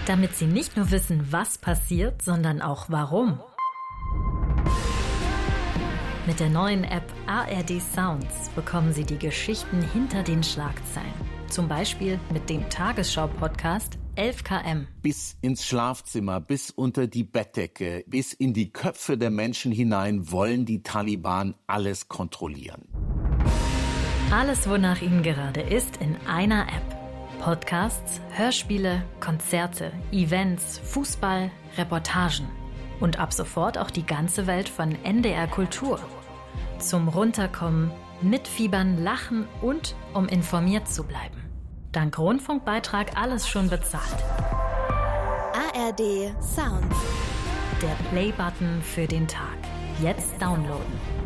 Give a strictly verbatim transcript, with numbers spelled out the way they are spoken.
Damit Sie nicht nur wissen, was passiert, sondern auch warum. Mit der neuen App A R D Sounds bekommen Sie die Geschichten hinter den Schlagzeilen. Zum Beispiel mit dem Tagesschau-Podcast elf Kilometer pro Stunde. Bis ins Schlafzimmer, bis unter die Bettdecke, bis in die Köpfe der Menschen hinein wollen die Taliban alles kontrollieren. Alles, wonach Ihnen gerade ist, in einer App. Podcasts, Hörspiele, Konzerte, Events, Fußball, Reportagen. Und ab sofort auch die ganze Welt von N D R Kultur. Zum Runterkommen, mitfiebern, lachen und um informiert zu bleiben. Dank Rundfunkbeitrag alles schon bezahlt. A R D Sounds. Der Play-Button für den Tag. Jetzt downloaden.